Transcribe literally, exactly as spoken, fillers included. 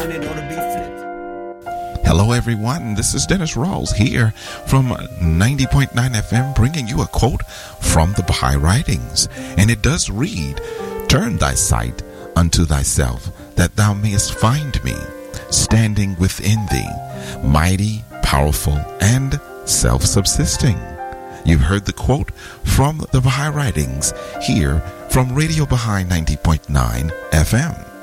coin or to be flipped. Hello, everyone. This is Dennis Rawls here from ninety point nine F M, bringing you a quote from the Baha'i Writings. And it does read, "Turn thy sight unto thyself, that thou mayest find me, standing within thee, mighty, powerful, and self-subsisting." You've heard the quote from the Baha'i Writings here from Radio Baha'i ninety point nine F M.